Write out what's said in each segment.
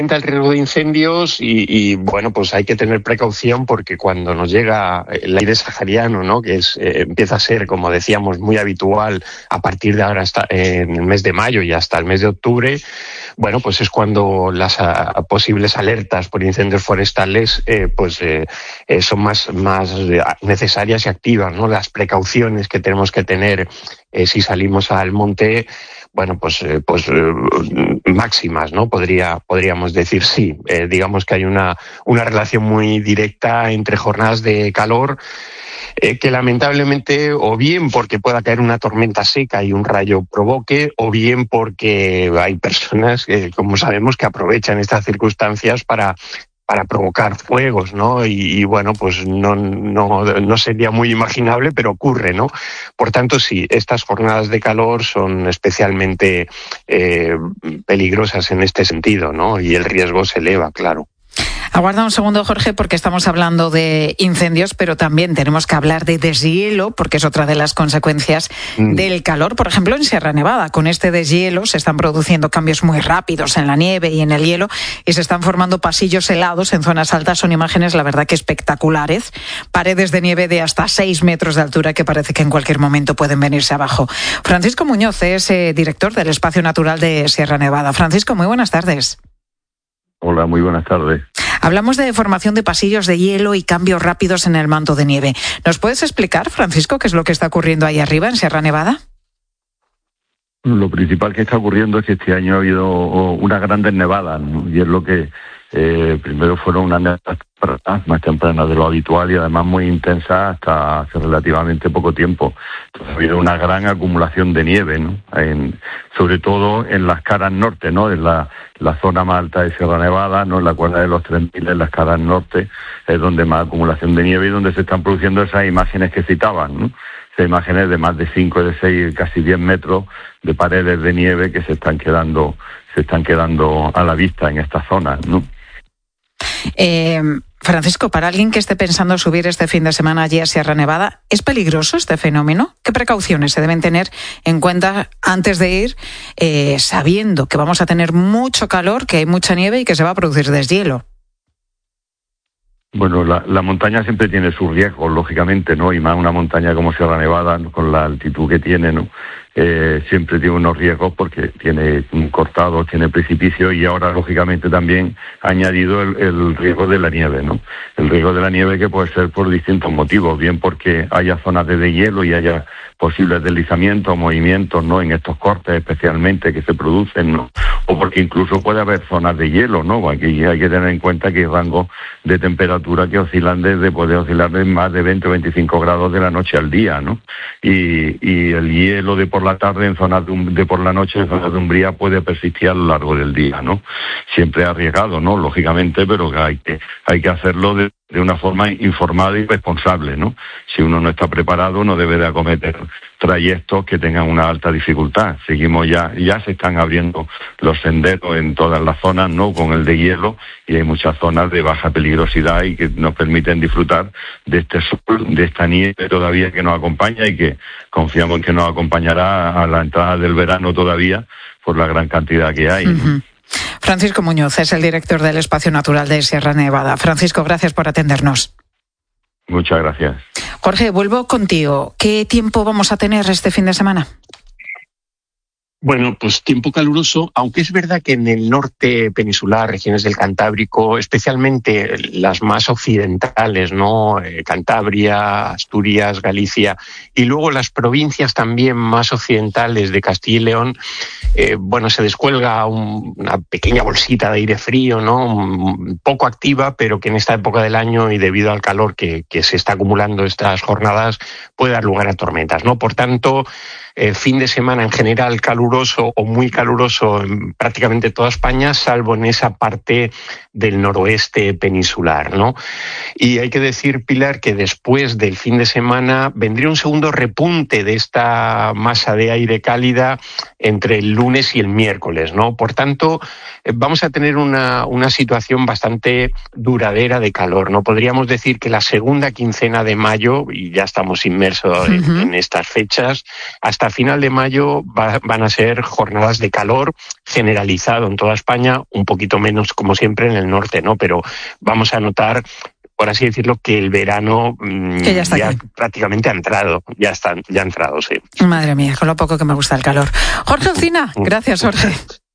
el riesgo de incendios y bueno, pues hay que tener precaución porque cuando nos llega el aire sahariano, ¿no?, que empieza a ser, como decíamos, muy habitual a partir de ahora hasta en el mes de mayo y hasta el mes de octubre, bueno, pues es cuando las posibles alertas por incendios forestales son más necesarias y activas, ¿no? Las precauciones que tenemos que tener si salimos al monte, bueno, máximas, ¿no? Podríamos decir, sí. Digamos que hay una relación muy directa entre jornadas de calor que lamentablemente, o bien porque pueda caer una tormenta seca y un rayo provoque, o bien porque hay personas que, como sabemos, que aprovechan estas circunstancias para provocar fuegos, ¿no? Y bueno, pues no sería muy imaginable, pero ocurre, ¿no? Por tanto, sí, estas jornadas de calor son especialmente peligrosas en este sentido, ¿no? Y el riesgo se eleva, claro. Aguarda un segundo, Jorge, porque estamos hablando de incendios, pero también tenemos que hablar de deshielo, porque es otra de las consecuencias del calor. Por ejemplo, en Sierra Nevada, con este deshielo se están produciendo cambios muy rápidos en la nieve y en el hielo y se están formando pasillos helados en zonas altas. Son imágenes, la verdad, que espectaculares. Paredes de nieve de hasta 6 metros de altura que parece que en cualquier momento pueden venirse abajo. Francisco Muñoz es director del Espacio Natural de Sierra Nevada. Francisco, muy buenas tardes. Hola, muy buenas tardes. Hablamos de formación de pasillos de hielo y cambios rápidos en el manto de nieve. ¿Nos puedes explicar, Francisco, qué es lo que está ocurriendo ahí arriba, en Sierra Nevada? Lo principal que está ocurriendo es que este año ha habido unas grandes nevadas, ¿no? Y es lo que primero fueron unas nevadas más tempranas de lo habitual y además muy intensas hasta hace relativamente poco tiempo. Entonces ha habido una gran acumulación de nieve, ¿no? Sobre todo en las caras norte, ¿no? En la zona más alta de Sierra Nevada, ¿no? En la cuerda de los 3000, en las caras norte, es donde más acumulación de nieve y donde se están produciendo esas imágenes que citaban, ¿no? Esas imágenes de más de 5, de 6, casi 10 metros de paredes de nieve que se están quedando a la vista en esta zona, ¿no? Francisco, para alguien que esté pensando subir este fin de semana allí a Sierra Nevada, ¿es peligroso este fenómeno? ¿Qué precauciones se deben tener en cuenta antes de ir, sabiendo que vamos a tener mucho calor, que hay mucha nieve y que se va a producir deshielo? Bueno, la montaña siempre tiene sus riesgos, lógicamente, ¿no? Y más una montaña como Sierra Nevada, ¿no? Con la altitud que tiene, ¿no? Siempre tiene unos riesgos porque tiene cortados, tiene precipicios y ahora, lógicamente, también ha añadido el riesgo de la nieve, ¿no? El riesgo de la nieve que puede ser por distintos motivos, bien porque haya zonas de deshielo y haya posibles deslizamientos, movimientos, ¿no? En estos cortes especialmente que se producen, ¿no? O porque incluso puede haber zonas de hielo, ¿no? Aquí hay que tener en cuenta que hay rangos de temperatura que puede oscilar de más de 20 o 25 grados de la noche al día, ¿no? Y el hielo de por la tarde en zonas de por la noche en zonas de umbría puede persistir a lo largo del día, ¿no? Siempre arriesgado, ¿no? Lógicamente, pero hay que hacerlo de una forma informada y responsable, ¿no? Si uno no está preparado, no debe de acometer trayectos que tengan una alta dificultad. Seguimos ya se están abriendo los senderos en todas las zonas, ¿no? Con el de hielo, y hay muchas zonas de baja peligrosidad y que nos permiten disfrutar de este sol, de esta nieve todavía que nos acompaña y que confiamos en que nos acompañará a la entrada del verano todavía por la gran cantidad que hay, ¿no? Francisco Muñoz es el director del Espacio Natural de Sierra Nevada. Francisco, gracias por atendernos. Muchas gracias. Jorge, vuelvo contigo. ¿Qué tiempo vamos a tener este fin de semana? Bueno, pues tiempo caluroso, aunque es verdad que en el norte peninsular, regiones del Cantábrico, especialmente las más occidentales, ¿no? Cantabria, Asturias, Galicia, y luego las provincias también más occidentales de Castilla y León, se descuelga una pequeña bolsita de aire frío, ¿no? Poco activa, pero que en esta época del año y debido al calor que se está acumulando estas jornadas puede dar lugar a tormentas, ¿no? Por tanto, fin de semana en general caluroso o muy caluroso en prácticamente toda España, salvo en esa parte del noroeste peninsular, ¿no? Y hay que decir, Pilar, que después del fin de semana vendría un segundo repunte de esta masa de aire cálida entre el lunes y el miércoles, ¿no? Por tanto, vamos a tener una situación bastante duradera de calor, ¿no? Podríamos decir que la segunda quincena de mayo, y ya estamos inmersos en estas fechas, hasta hasta final de mayo van a ser jornadas de calor generalizado en toda España, un poquito menos como siempre en el norte, ¿no? Pero vamos a notar, por así decirlo, que el verano que ya prácticamente ha entrado, ya ha entrado, sí. Madre mía, con lo poco que me gusta el calor. Jorge Alsina, gracias, Jorge.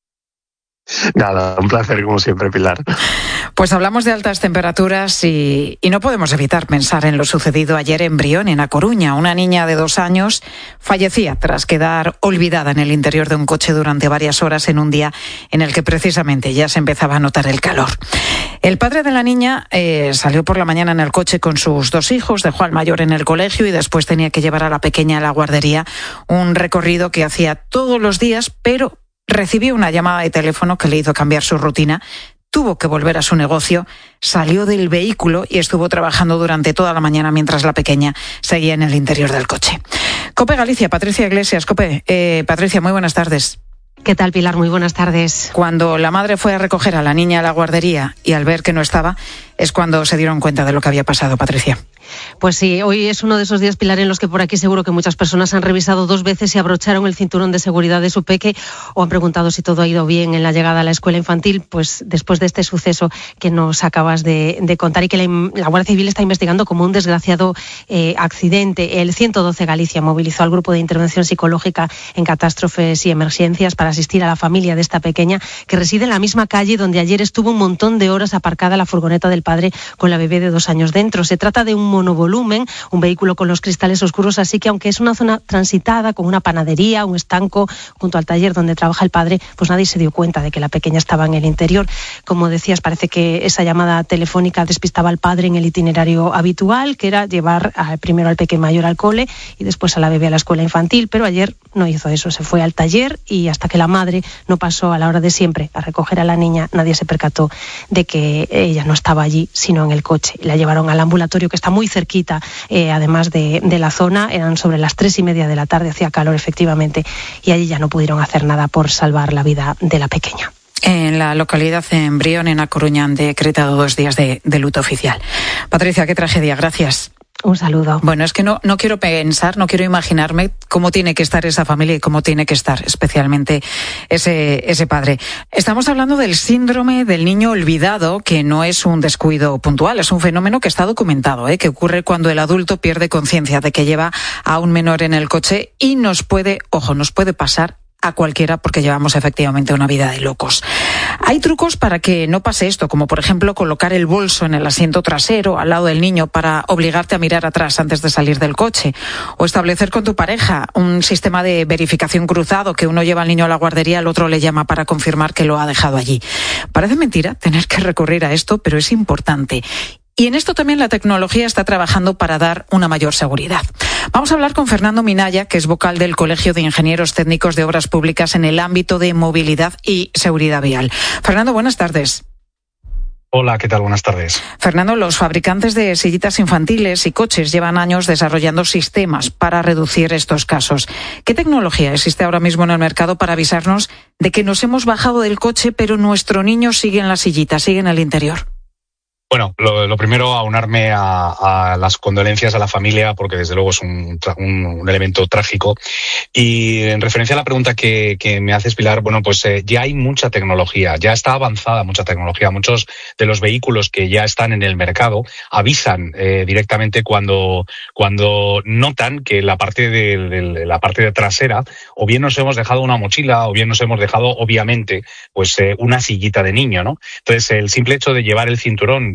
Nada, un placer como siempre, Pilar. Pues hablamos de altas temperaturas y no podemos evitar pensar en lo sucedido ayer en Brión, en A Coruña. Una niña de 2 años fallecía tras quedar olvidada en el interior de un coche durante varias horas en un día en el que precisamente ya se empezaba a notar el calor. El padre de la niña salió por la mañana en el coche con sus 2 hijos, dejó al mayor en el colegio y después tenía que llevar a la pequeña a la guardería, un recorrido que hacía todos los días, pero recibió una llamada de teléfono que le hizo cambiar su rutina. Tuvo que volver a su negocio, salió del vehículo y estuvo trabajando durante toda la mañana mientras la pequeña seguía en el interior del coche. COPE Galicia, Patricia Iglesias. COPE, Patricia, muy buenas tardes. ¿Qué tal, Pilar? Muy buenas tardes. Cuando la madre fue a recoger a la niña a la guardería y al ver que no estaba, es cuando se dieron cuenta de lo que había pasado, Patricia. Pues sí, hoy es uno de esos días, Pilar, en los que por aquí seguro que muchas personas han revisado 2 veces si abrocharon el cinturón de seguridad de su peque o han preguntado si todo ha ido bien en la llegada a la escuela infantil, pues después de este suceso que nos acabas de contar y que la Guardia Civil está investigando como un desgraciado accidente. El 112 Galicia movilizó al Grupo de Intervención Psicológica en Catástrofes y Emergencias para asistir a la familia de esta pequeña que reside en la misma calle donde ayer estuvo un montón de horas aparcada la furgoneta del padre con la bebé de 2 años dentro. Se trata de un monovolumen, un vehículo con los cristales oscuros, así que aunque es una zona transitada con una panadería, un estanco junto al taller donde trabaja el padre, pues nadie se dio cuenta de que la pequeña estaba en el interior. Como decías, parece que esa llamada telefónica despistaba al padre en el itinerario habitual, que era llevar primero al peque mayor al cole y después a la bebé a la escuela infantil, pero ayer no hizo eso, se fue al taller y hasta que la madre no pasó a la hora de siempre a recoger a la niña, nadie se percató de que ella no estaba allí, sino en el coche. La llevaron al ambulatorio que está muy cerquita, además de la zona, eran sobre las 3:30 de la tarde, hacía calor efectivamente, y allí ya no pudieron hacer nada por salvar la vida de la pequeña. En la localidad de Brión, en A Coruña, han decretado 2 días de luto oficial. Patricia, qué tragedia, gracias. Un saludo. Bueno, es que no quiero pensar, no quiero imaginarme cómo tiene que estar esa familia y cómo tiene que estar especialmente ese padre. Estamos hablando del síndrome del niño olvidado, que no es un descuido puntual, es un fenómeno que está documentado, que ocurre cuando el adulto pierde conciencia de que lleva a un menor en el coche y nos puede pasar a cualquiera porque llevamos efectivamente una vida de locos. Hay trucos para que no pase esto, como por ejemplo colocar el bolso en el asiento trasero al lado del niño para obligarte a mirar atrás antes de salir del coche, o establecer con tu pareja un sistema de verificación cruzado, que uno lleva al niño a la guardería, el otro le llama para confirmar que lo ha dejado allí. Parece mentira tener que recurrir a esto, pero es importante. Y en esto también la tecnología está trabajando para dar una mayor seguridad. Vamos a hablar con Fernando Minaya, que es vocal del Colegio de Ingenieros Técnicos de Obras Públicas en el ámbito de movilidad y seguridad vial. Fernando, buenas tardes. Hola, ¿qué tal? Buenas tardes. Fernando, los fabricantes de sillitas infantiles y coches llevan años desarrollando sistemas para reducir estos casos. ¿Qué tecnología existe ahora mismo en el mercado para avisarnos de que nos hemos bajado del coche, pero nuestro niño sigue en la sillita, sigue en el interior? Bueno, lo primero, aunarme a las condolencias a la familia, porque desde luego es un elemento trágico. Y en referencia a la pregunta que me haces, Pilar, bueno, pues ya hay mucha tecnología, ya está avanzada mucha tecnología. Muchos de los vehículos que ya están en el mercado avisan directamente cuando notan que la parte de trasera, o bien nos hemos dejado una mochila, o bien nos hemos dejado, obviamente, pues una sillita de niño, ¿no? Entonces, el simple hecho de llevar el cinturón,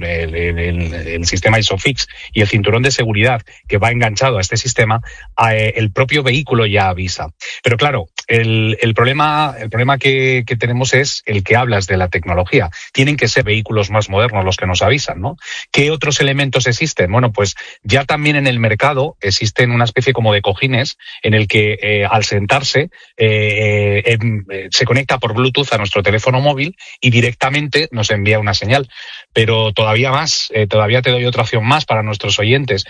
el sistema ISOFIX y el cinturón de seguridad que va enganchado a este sistema, el propio vehículo ya avisa. Pero claro, el problema que tenemos es el que hablas de la tecnología. Tienen que ser vehículos más modernos los que nos avisan, ¿no? ¿Qué otros elementos existen? Bueno, pues ya también en el mercado existen una especie como de cojines en el que al sentarse se conecta por Bluetooth a nuestro teléfono móvil y directamente nos envía una señal. Pero todavía todavía más, todavía te doy otra opción más para nuestros oyentes.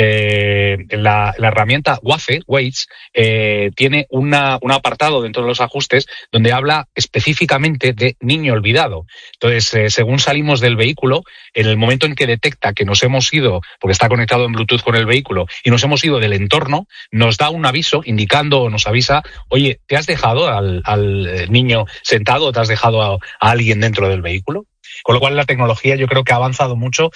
La herramienta Waze tiene un apartado dentro de los ajustes donde habla específicamente de niño olvidado. Entonces, según salimos del vehículo, en el momento en que detecta que nos hemos ido, porque está conectado en Bluetooth con el vehículo, y nos hemos ido del entorno, nos da un aviso indicando o nos avisa, oye, ¿te has dejado al niño sentado o te has dejado a alguien dentro del vehículo? Con lo cual la tecnología yo creo que ha avanzado mucho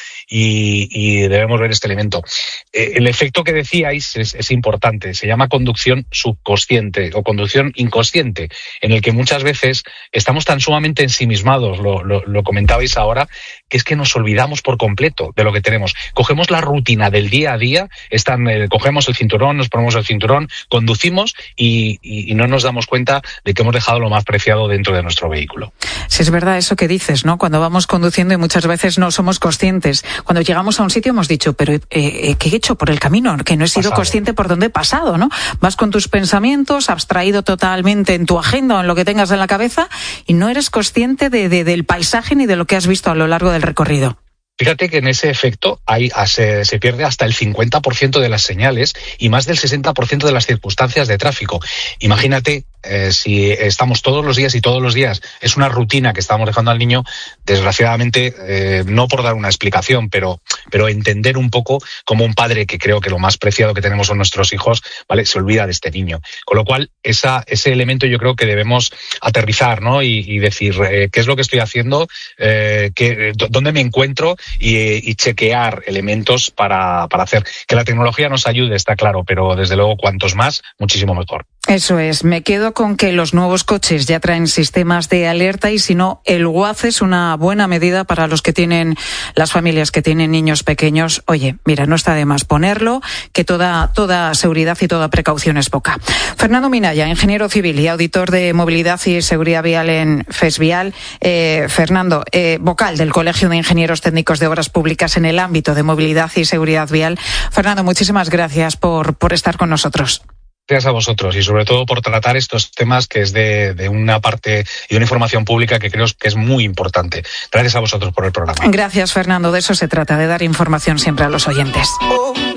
y debemos ver este elemento. El efecto que decíais es importante, se llama conducción subconsciente o conducción inconsciente, en el que muchas veces estamos tan sumamente ensimismados, lo comentabais ahora, que es que nos olvidamos por completo de lo que tenemos. Cogemos la rutina del día a día, cogemos el cinturón, nos ponemos el cinturón, conducimos y no nos damos cuenta de que hemos dejado lo más preciado dentro de nuestro vehículo. Sí, es verdad eso que dices, ¿no? Cuando vamos conduciendo y muchas veces no somos conscientes. Cuando llegamos a un sitio hemos dicho, pero ¿qué he hecho por el camino? Que no he sido consciente por dónde he pasado, ¿no? Vas con tus pensamientos, abstraído totalmente en tu agenda o en lo que tengas en la cabeza y no eres consciente del paisaje ni de lo que has visto a lo largo del recorrido. Fíjate que en ese efecto se pierde hasta el 50% de las señales y más del 60% de las circunstancias de tráfico. Imagínate si estamos todos los días es una rutina que estamos dejando al niño, desgraciadamente, no por dar una explicación, pero entender un poco como un padre, que creo que lo más preciado que tenemos son nuestros hijos, ¿vale? Se olvida de este niño. Con lo cual, ese elemento yo creo que debemos aterrizar, ¿no? Y decir, ¿qué es lo que estoy haciendo? ¿Dónde me encuentro? Y chequear elementos para hacer que la tecnología nos ayude, está claro, pero desde luego cuantos más, muchísimo mejor. Eso es, me quedo con que los nuevos coches ya traen sistemas de alerta y si no, el Waze es una buena medida para las familias que tienen niños pequeños. Oye, mira, no está de más ponerlo, que toda seguridad y toda precaución es poca. Fernando Minaya, ingeniero civil y auditor de movilidad y seguridad vial en FESVial. Fernando, vocal del Colegio de Ingenieros Técnicos de Obras Públicas en el ámbito de movilidad y seguridad vial. Fernando, muchísimas gracias por estar con nosotros. Gracias a vosotros y sobre todo por tratar estos temas que es de una parte y de una información pública que creo que es muy importante. Gracias a vosotros por el programa. Gracias, Fernando. De eso se trata, de dar información siempre a los oyentes.